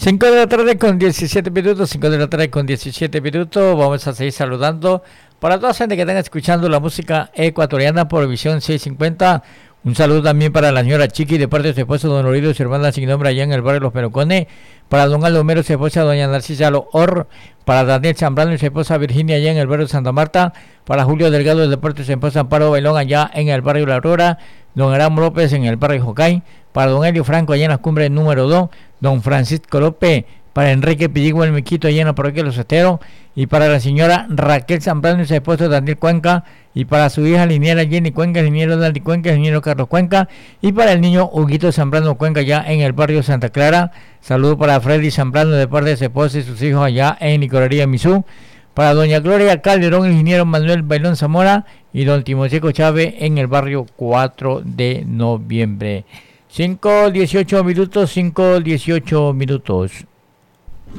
5 de la tarde con 17 minutos, 5 de la tarde con 17 minutos. Vamos a seguir saludando para toda la gente que están escuchando la música ecuatoriana por Visión 650. Un saludo también para la señora Chiqui de parte de su esposo Don Orido y su hermana sin nombre allá en el barrio Los Perocones. Para don Aldomero, su esposa doña Narcisa Loor. Para Daniel Zambrano y su esposa Virginia allá en el barrio Santa Marta. Para Julio Delgado del deporte su esposa Amparo Bailón allá en el barrio La Aurora. Don Aram López en el barrio Jocay. Para don Elio Franco allá en la cumbre número 2. Don Francisco López. Para Enrique Pilligua el Miquito allá en la parroquia de Los Esteros. Y para la señora Raquel Zambrano y su esposo Daniel Cuenca. Y para su hija Liniera Jenny Cuenca, el ingeniero Dani Cuenca, el ingeniero Carlos Cuenca. Y para el niño Huguito Zambrano Cuenca allá en el barrio Santa Clara. Saludos para Freddy Zambrano de parte de su esposa y sus hijos allá en Nicolería Misú. Para doña Gloria Calderón, el ingeniero Manuel Bailón Zamora. Y don Timoteco Chávez en el barrio 4 de noviembre. 5:18 minutos, 5:18 minutos.